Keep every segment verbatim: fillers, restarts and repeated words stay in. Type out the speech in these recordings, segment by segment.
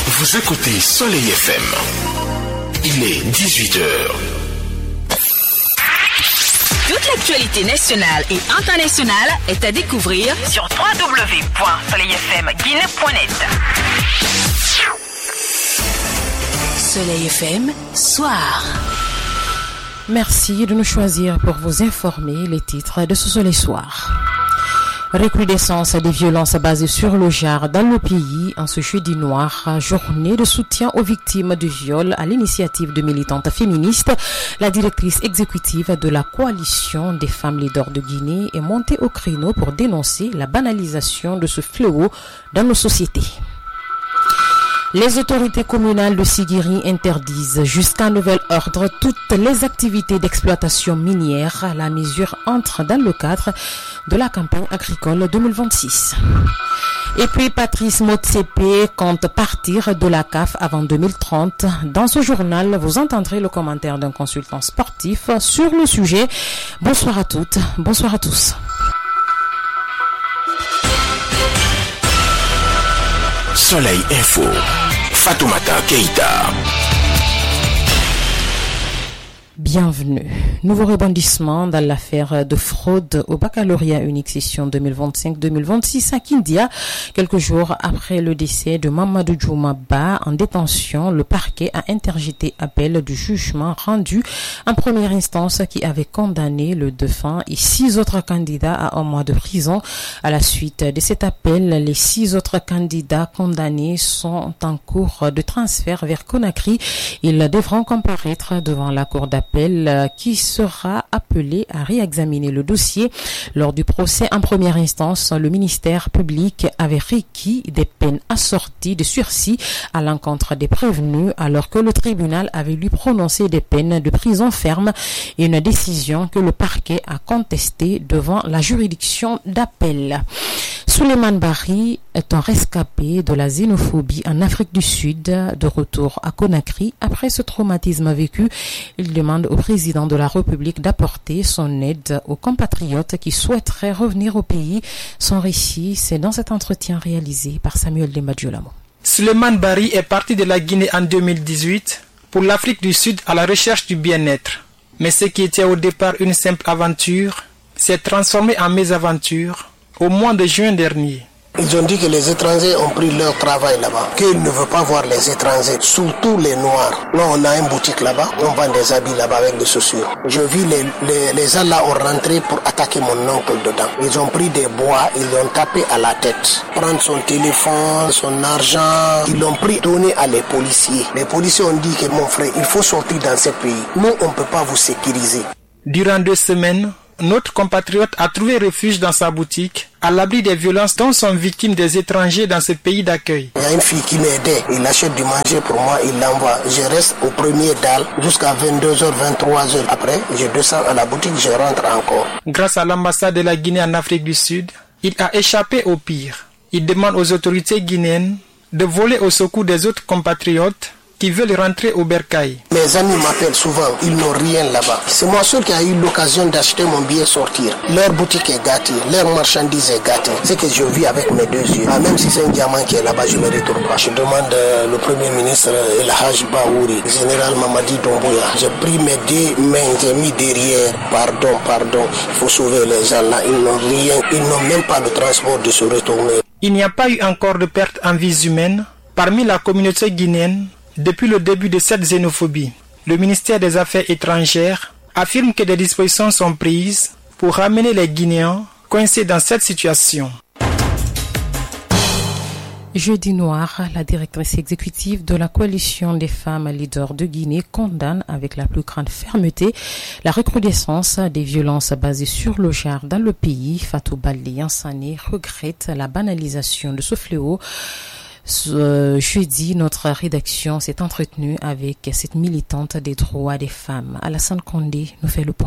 Vous écoutez Soleil F M. Il est dix-huit heures. Toute l'actualité nationale et internationale est à découvrir sur w w w point soleil f m guinée point net. Soleil F M, soir. Merci de nous choisir pour vous informer les titres de ce Soleil Soir. Recrudescence des violences basées sur le genre dans le pays en ce jeudi noir, journée de soutien aux victimes de viol à l'initiative de militantes féministes. La directrice exécutive de la coalition des femmes leaders de Guinée est montée au créneau pour dénoncer la banalisation de ce fléau dans nos sociétés. Les autorités communales de Sigiri interdisent jusqu'à nouvel ordre toutes les activités d'exploitation minière. La mesure entre dans le cadre de la campagne agricole deux mille vingt-six. Et puis Patrice Motsepe compte partir de la C A F avant deux mille trente. Dans ce journal, vous entendrez le commentaire d'un consultant sportif sur le sujet. Bonsoir à toutes, bonsoir à tous. Soleil Info, Fatoumata Keita. Bienvenue. Nouveau rebondissement dans l'affaire de fraude au baccalauréat unique session deux mille vingt-cinq deux mille vingt-six à Kindia. Quelques jours après le décès de Mamadou Djouma Ba en détention, le parquet a interjeté appel du jugement rendu en première instance qui avait condamné le défunt et six autres candidats à un mois de prison. À la suite de cet appel, les six autres candidats condamnés sont en cours de transfert vers Conakry. Ils devront comparaître devant la cour d'appel qui sera appelé à réexaminer le dossier. Lors du procès en première instance, le ministère public avait requis des peines assorties de sursis à l'encontre des prévenus alors que le tribunal avait lui prononcé des peines de prison ferme et une décision que le parquet a contestée devant la juridiction d'appel. Souleymane Bari est un rescapé de la xénophobie en Afrique du Sud, de retour à Conakry. Après ce traumatisme vécu, il demande au président de la République d'apporter son aide aux compatriotes qui souhaiteraient revenir au pays. Son récit, c'est dans cet entretien réalisé par Samuel Demba-Diolamo. Souleymane Bari est parti de la Guinée en deux mille dix-huit pour l'Afrique du Sud à la recherche du bien-être. Mais ce qui était au départ une simple aventure s'est transformé en mésaventure au mois de juin dernier. Ils ont dit que les étrangers ont pris leur travail là-bas, qu'ils ne veulent pas voir les étrangers, surtout les noirs. Là, on a une boutique là-bas, on vend des habits là-bas avec des chaussures. Je vis les, les, les gens là ont rentré pour attaquer mon oncle dedans. Ils ont pris des bois, ils l'ont tapé à la tête. Prendre son téléphone, son argent, ils l'ont pris, donné à les policiers. Les policiers ont dit que mon frère, il faut sortir dans ce pays. Nous, on ne peut pas vous sécuriser. Durant deux semaines, notre compatriote a trouvé refuge dans sa boutique, à l'abri des violences dont sont victimes des étrangers dans ce pays d'accueil. Il y a une fille qui m'aidait, il achète du manger pour moi, il l'envoie. Je reste au premier dalle jusqu'à vingt-deux heures, vingt-trois heures. Après, je descends à la boutique, je rentre encore. Grâce à l'ambassade de la Guinée en Afrique du Sud, il a échappé au pire. Il demande aux autorités guinéennes de voler au secours des autres compatriotes qui veulent rentrer au bercail. Mes amis m'appellent souvent, ils n'ont rien là-bas. C'est moi seul qui a eu l'occasion d'acheter mon billet sortir. Leur boutique est gâtée, leur marchandise est gâtée. C'est que je vis avec mes deux yeux. Ah, même si c'est un diamant qui est là-bas, je ne le retourne pas. Je demande euh, le Premier ministre El Haj Baouri, le général Mamadi Doumbouya. J'ai pris mes deux mains, j'ai mis derrière. Pardon, pardon, il faut sauver les gens là. Ils n'ont rien, ils n'ont même pas de transport de se retourner. Il n'y a pas eu encore de perte en vies humaines parmi la communauté guinéenne. Depuis le début de cette xénophobie, le ministère des Affaires étrangères affirme que des dispositions sont prises pour ramener les Guinéens coincés dans cette situation. Jeudi noir, la directrice exécutive de la coalition des femmes leaders de Guinée condamne avec la plus grande fermeté la recrudescence des violences basées sur le genre dans le pays. Fatou Baldé Yansane regrette la banalisation de ce fléau. Ce jeudi, notre rédaction s'est entretenue avec cette militante des droits des femmes. Alassane Condé nous fait le point.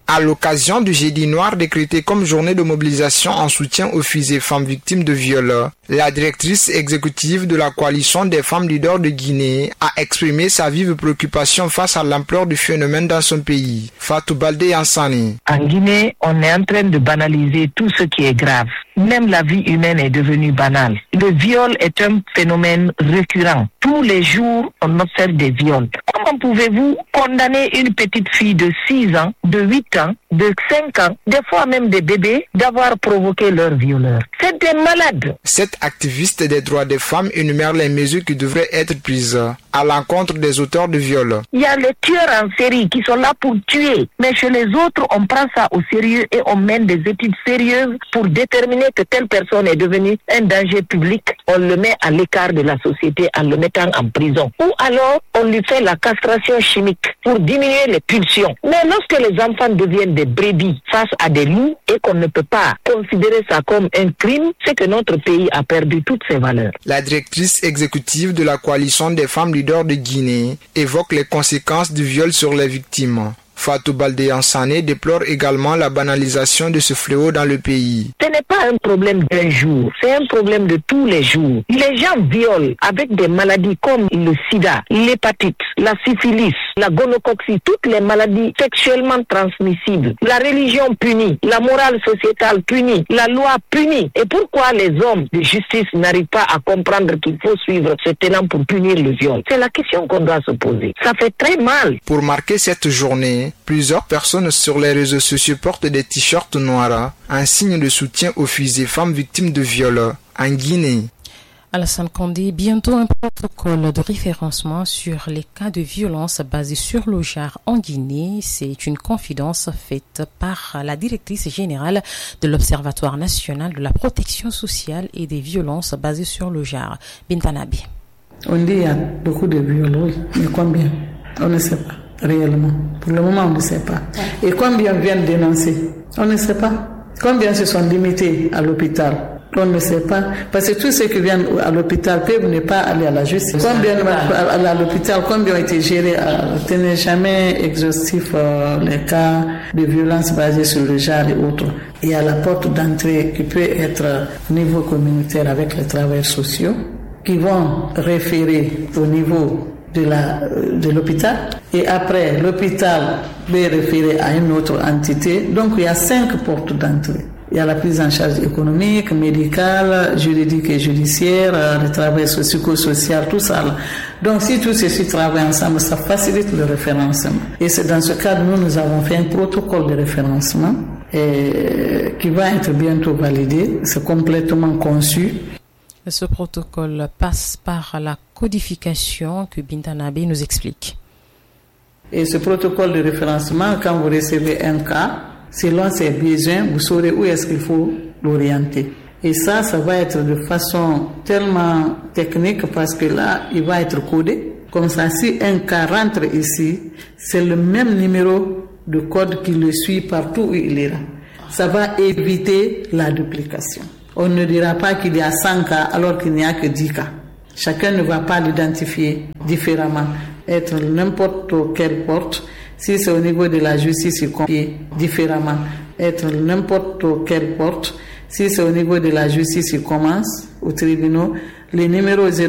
À l'occasion du Jeudi noir décrété comme journée de mobilisation en soutien aux filles et femmes victimes de viol, la directrice exécutive de la coalition des femmes leaders de Guinée a exprimé sa vive préoccupation face à l'ampleur du phénomène dans son pays. Fatou Baldé Ansani. En Guinée, on est en train de banaliser tout ce qui est grave. Même la vie humaine est devenue banale. Le viol est un phénomène récurrent. Tous les jours, on observe des viols. Comment pouvez-vous condamner une petite fille de six ans, de huit ans, de cinq ans, des fois même des bébés, d'avoir provoqué leur violeur? C'est des malades. Cette activiste des droits des femmes énumère les mesures qui devraient être prises à l'encontre des auteurs de viols. Il y a les tueurs en série qui sont là pour tuer. Mais chez les autres, on prend ça au sérieux et on mène des études sérieuses pour déterminer que telle personne est devenue un danger public. On le met à l'écart de la société en le mettant en prison. Ou alors, on lui fait la castration chimique pour diminuer les pulsions. Mais lorsque les enfants deviennent des brebis face à des loups et qu'on ne peut pas considérer ça comme un crime, c'est que notre pays a perdu toutes ses valeurs. La directrice exécutive de la coalition des femmes leaders de Guinée évoque les conséquences du viol sur les victimes. Fatou Baldé Ansane déplore également la banalisation de ce fléau dans le pays. Ce n'est pas un problème d'un jour, c'est un problème de tous les jours. Les gens violent avec des maladies comme le sida, l'hépatite, la syphilis, la gonococcie, toutes les maladies sexuellement transmissibles. La religion punit, la morale sociétale punit, la loi punit. Et pourquoi les hommes de justice n'arrivent pas à comprendre qu'il faut suivre ce tenant pour punir le viol? C'est la question qu'on doit se poser. Ça fait très mal. Pour marquer cette journée, plusieurs personnes sur les réseaux sociaux portent des t-shirts noirs, un signe de soutien aux filles et femmes victimes de viol en Guinée. Alassane Condé, bientôt un protocole de référencement sur les cas de violence basés sur le genre en Guinée. C'est une confidence faite par la directrice générale de l'Observatoire national de la protection sociale et des violences basées sur le genre, Bintanabi. On dit qu'il y a beaucoup de violences, mais combien? On ne sait pas. Réellement. Pour le moment, on ne sait pas. Et combien viennent dénoncer? On ne sait pas. Combien se sont limités à l'hôpital? On ne sait pas. Parce que tous ceux qui viennent à l'hôpital peuvent ne pas aller à la justice. Combien aller à l'hôpital, combien ont été gérés? Ce n'est jamais exhaustif euh, les cas de violence basées sur le genre et autres. Il y a la porte d'entrée qui peut être au niveau communautaire avec les travailleurs sociaux qui vont référer au niveau de la de l'hôpital et après l'hôpital va référer à une autre entité. Donc il y a cinq portes d'entrée. Il y a la prise en charge économique, médicale, juridique et judiciaire, le travail socio-social, tout ça. Donc si tout ceci travaille ensemble, ça facilite le référencement. Et c'est dans ce cadre nous nous avons fait un protocole de référencement et, qui va être bientôt validé. C'est complètement conçu. Ce protocole passe par la codification que Bintanabi nous explique. Et ce protocole de référencement, quand vous recevez un cas, selon ses besoins, vous saurez où est-ce qu'il faut l'orienter. Et ça, ça va être de façon tellement technique parce que là, il va être codé. Comme ça, si un cas rentre ici, c'est le même numéro de code qui le suit partout où il ira. Ça va éviter la duplication. On ne dira pas qu'il y a cent cas alors qu'il n'y a que dix cas. Chacun ne va pas l'identifier différemment. Être n'importe quelle porte, si c'est au niveau de la justice, il compte différemment. Être n'importe quelle porte, si c'est au niveau de la justice, il commence au tribunal. Les numéros zéro